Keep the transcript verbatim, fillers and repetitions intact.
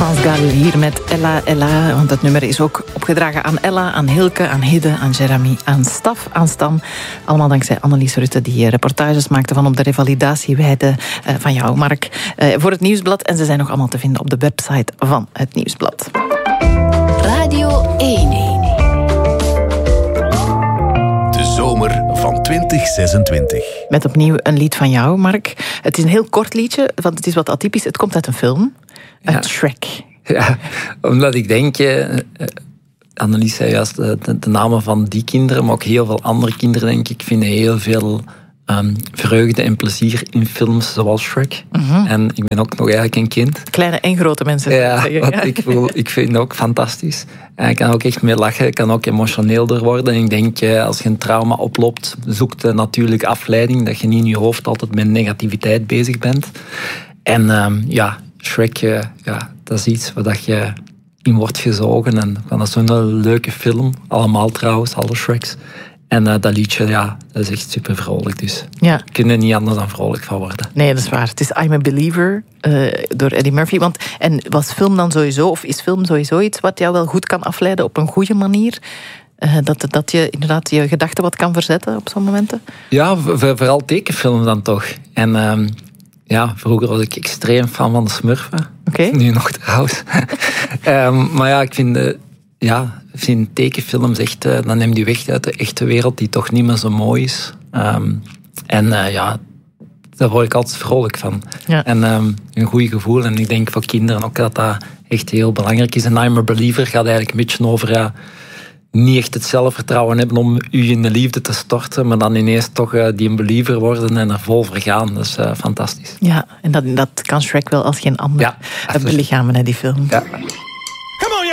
Florence Gall hier met Ella Ella. Want het nummer is ook opgedragen aan Ella, aan Hilke, aan Hidde, aan Jeremy, aan Staf, aan Stan. Allemaal dankzij Annelies Rutte, die reportages maakte van op de revalidatieweide van jou, Mark, voor het Nieuwsblad. En ze zijn nog allemaal te vinden op de website van het Nieuwsblad. Radio één. De zomer van twintig zesentwintig. Met opnieuw een lied van jou, Mark. Het is een heel kort liedje, want het is wat atypisch. Het komt uit een film, uit ja. Shrek. Ja, omdat ik denk... Uh, Annelies zei juist de, de, de namen van die kinderen, maar ook heel veel andere kinderen, denk ik, vinden heel veel um, vreugde en plezier in films zoals Shrek. Mm-hmm. En ik ben ook nog eigenlijk een kind. Kleine en grote mensen. Ja, zeggen. wat ik, voel, ik vind het ook fantastisch. En ik kan ook echt mee lachen, ik kan ook emotioneel door worden. En ik denk, als je een trauma oploopt, zoek je natuurlijk afleiding, dat je niet in je hoofd altijd met negativiteit bezig bent. En um, ja, Shrek, uh, ja, dat is iets waar dat je in wordt gezogen. En dat is zo'n leuke film. Allemaal trouwens, alle Shreks. En uh, dat liedje, ja, dat is echt super vrolijk. Dus ja. je kunt er niet anders dan vrolijk van worden. Nee, dat is waar. Het is I'm a Believer uh, door Eddie Murphy. Want, en was film dan sowieso, of is film sowieso iets wat jou wel goed kan afleiden op een goede manier? Uh, dat, dat je inderdaad je gedachten wat kan verzetten op zo'n momenten? Ja, vooral tekenfilms dan toch. En um, ja, vroeger was ik extreem fan van de Smurfen. Okay. Nu nog trouwens. um, maar ja, ik vind, uh, ja, ik vind tekenfilms echt... Uh, dan neem die weg uit de echte wereld die toch niet meer zo mooi is. Um, en uh, ja, daar word ik altijd vrolijk van. Ja. En um, een goed gevoel. En ik denk voor kinderen ook dat dat echt heel belangrijk is. En I'm a Believer gaat eigenlijk een beetje over... Uh, niet echt het zelfvertrouwen hebben om u in de liefde te storten, maar dan ineens toch uh, die een believer worden en er vol voor gaan. Dat is uh, fantastisch. Ja, en dat, dat kan Shrek wel als geen ander ja, belichamen, hè, die film. Ja.